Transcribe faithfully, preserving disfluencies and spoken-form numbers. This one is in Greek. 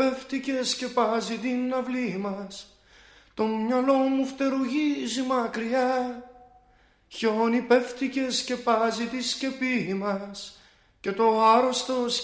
πέφτει και σκεπάζει την αυλή μας. Το μυαλό μου φτερουγίζει μακριά. Χιόνι πέφτει και σκεπάζει τη σκεπή μας. Και το άρρωστο